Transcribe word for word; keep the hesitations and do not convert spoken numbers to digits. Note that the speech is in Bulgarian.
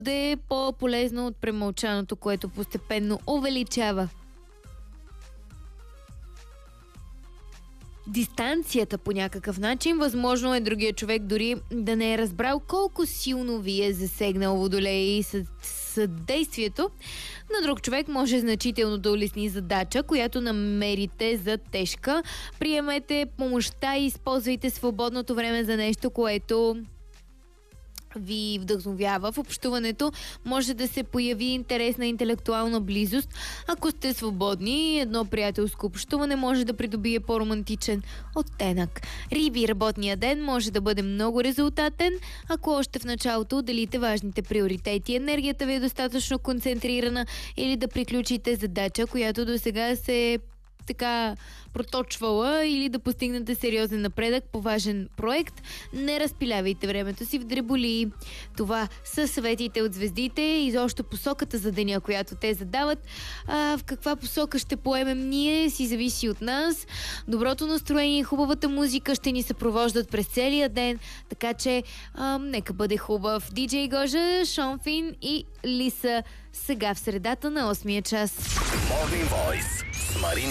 бъде по-полезно от премълчаното, което постепенно увеличава дистанцията по някакъв начин. Възможно е другия човек дори да не е разбрал колко силно ви е засегнал Водолей и съдействието на друг човек може значително да улесни задача, която намерите за тежка. Приемете помощта и използвайте свободното време за нещо, което ви вдъхновява. В общуването може да се появи интересна интелектуална близост. Ако сте свободни, едно приятелско общуване може да придобие по-романтичен оттенък. Риби, работният ден може да бъде много резултатен, ако още в началото отделите важните приоритети. Енергията ви е достатъчно концентрирана или да приключите задача, която до сега се така проточвала, или да постигнете сериозен напредък по важен проект. Не разпилявайте времето си в дреболи. Това са съветите от звездите и изобщо посоката за деня, която те задават. А, в каква посока ще поемем ние, си зависи от нас. Доброто настроение и хубавата музика ще ни съпровождат през целия ден, така че а, нека бъде хубав. Диджей Гожа, Шон Фин и Лиса сега в средата на осмия час. Morning Voice с Марина